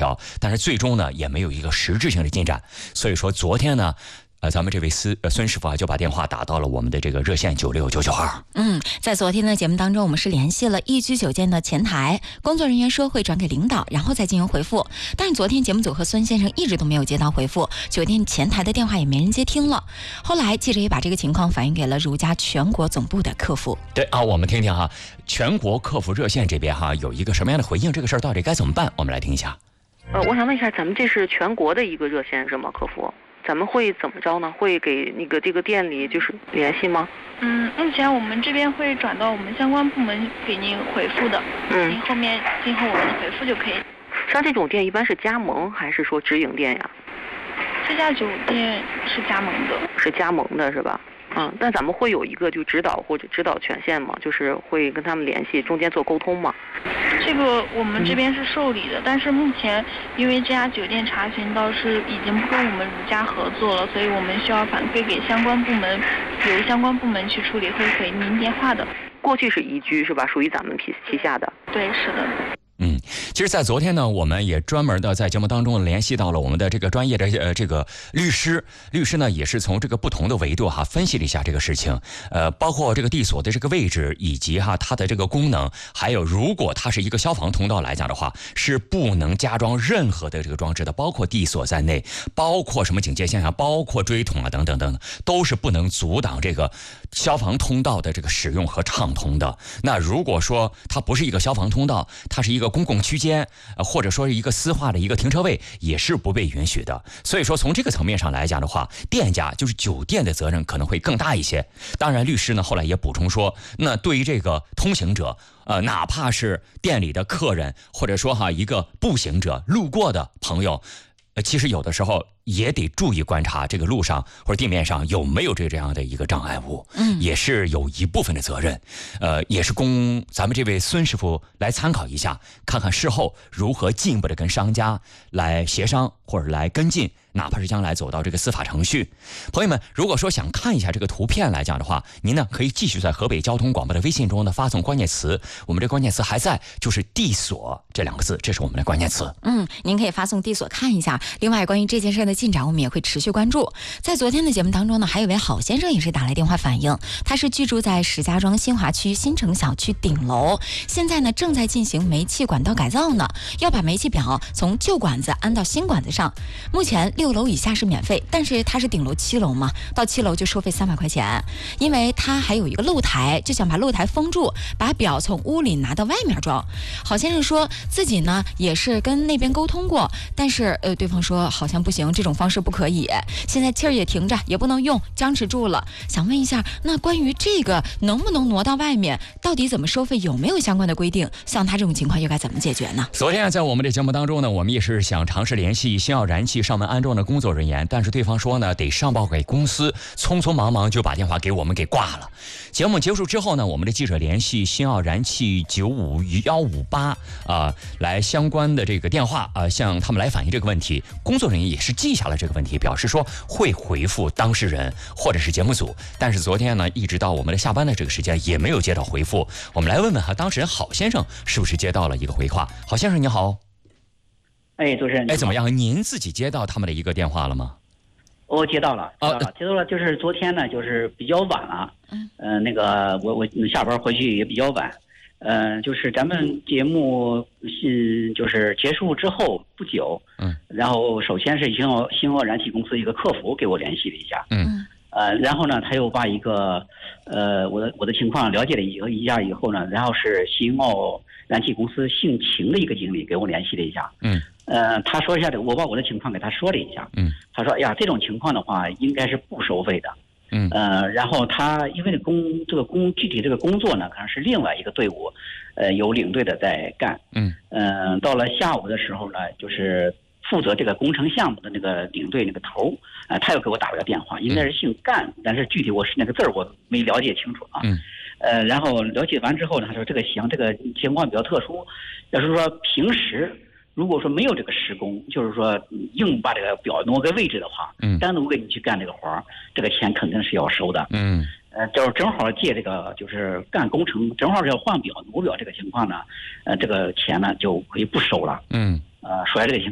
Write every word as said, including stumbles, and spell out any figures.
调，但是最终呢也没有一个实质性的进展。所以说昨天呢。呃，咱们这位孙呃孙师傅啊，就把电话打到了我们的这个热线九六九九二。 嗯，在昨天的节目当中，我们是联系了易居酒店的前台工作人员，说会转给领导，然后再进行回复。但是昨天节目组和孙先生一直都没有接到回复，酒店前台的电话也没人接听了。后来记者也把这个情况反映给了如家全国总部的客服。 对啊，我们听听哈，全国客服热线这边哈有一个什么样的回应？这个事儿到底该怎么办？我们来听一下。 呃，我想问一下，咱们这是全国的一个热线是吗？客服？咱们会怎么着呢？会给那个这个店里就是联系吗？ 嗯，目前我们这边会转到我们相关部门给您回复的。嗯，您后面今后我们回复就可以。 像这种店一般是加盟还是说直营店呀？ 这家酒店是加盟的。 是加盟的是吧？嗯，但咱们会有一个就指导或者指导权限吗？就是会跟他们联系，中间做沟通吗？ 这个我们这边是受理的，嗯、但是目前因为这家酒店查询到是已经不跟我们如家合作了，所以我们需要反馈给相关部门，由相关部门去处理，会给您电话的。 过去是宜居是吧？属于咱们旗旗下的。 对，是的。 嗯，其实，在昨天呢，我们也专门的在节目当中联系到了我们的这个专业的呃这个律师，律师呢也是从这个不同的维度哈分析了一下这个事情，呃，包括这个地锁的这个位置，以及哈它的这个功能，还有如果它是一个消防通道来讲的话，是不能加装任何的这个装置的，包括地锁在内，包括什么警戒线啊，包括锥筒啊等等等等，都是不能阻挡这个消防通道的这个使用和畅通的。那如果说它不是一个消防通道，它是一个公共区间，呃，或者说是一个私化的一个停车位，也是不被允许的。所以说，从这个层面上来讲的话，店家就是酒店的责任可能会更大一些。当然，律师呢后来也补充说，那对于这个通行者，呃，哪怕是店里的客人，或者说哈一个步行者、路过的朋友，呃，其实有的时候也得注意观察这个路上或者地面上有没有这这样的一个障碍物，嗯，也是有一部分的责任，呃，也是供咱们这位孙师傅来参考一下，看看事后如何进一步的跟商家来协商或者来跟进，哪怕是将来走到这个司法程序。朋友们，如果说想看一下这个图片来讲的话，您呢可以继续在河北交通广播的微信中呢发送关键词，我们这关键词还在，就是地锁这两个字，这是我们的关键词。 嗯，您可以发送地锁看一下。另外，关于这件事的进展，我们也会持续关注。在昨天的节目当中呢，还有一位郝先生也是打来电话反映，他是居住在石家庄新华区新城小区顶楼，现在呢正在进行煤气管道改造呢，要把煤气表从旧管子安到新管子上。目前六楼以下是免费，但是他是顶楼七楼嘛，到七楼就收费三百块钱，因为他还有一个露台，就想把露台封住，把表从屋里拿到外面装。郝先生说自己呢也是跟那边沟通过，但是呃对方说好像不行，这种方式不可以，现在气儿也停着，也不能用，僵持住了。想问一下，那关于这个能不能挪到外面，到底怎么收费，有没有相关的规定？像他这种情况又该怎么解决呢？ 昨天在我们的节目当中呢，我们也是想尝试联系星耀燃气上门安装的工作人员，但是对方说呢得上报给公司，匆匆忙忙就把电话给我们给挂了。节目结束之后呢，我们的记者联系星耀燃气九五幺五八啊，来相关的这个电话啊，向他们来反映这个问题。工作人员也是记下了这个问题，表示说会回复当事人或者是节目组，但是昨天呢，一直到我们的下班的这个时间也没有接到回复。我们来问问哈，当事人郝先生是不是接到了一个回话？郝先生你好。 哎，主持人， 哎，怎么样？您自己接到他们的一个电话了吗？ 我接到了，接到了，接到了。就是昨天呢，就是比较晚了，嗯，呃，那个我我下班回去也比较晚，呃，就是咱们节目是就是结束之后不久，嗯，然后首先是星耀星耀燃气公司一个客服给我联系了一下，嗯，呃，然后呢，他又把一个呃我的我的情况了解了一一下以后呢，然后是星耀燃气公司姓秦的一个经理给我联系了一下，嗯。呃，他说一下这个，我把我的情况给他说了一下。嗯，他说，哎呀，这种情况的话，应该是不收费的。嗯，呃，然后他因为工这个工具体这个工作呢，可能是另外一个队伍，呃，有领队的在干。嗯，呃，到了下午的时候呢，就是负责这个工程项目的那个领队那个头，啊、呃，他又给我打了个电话，应该是姓干，但是具体我是那个字儿我没了解清楚啊。嗯，呃，然后了解完之后呢，他说这个行，这个情况比较特殊，要是说平时。如果说没有这个施工，就是说硬把这个表挪个位置的话，嗯，单独给你去干这个活儿，这个钱肯定是要收的，嗯，呃，就是正好借这个就是干工程，正好是要换表挪表这个情况呢，呃，这个钱呢就可以不收了，嗯，呃，说来这个情况。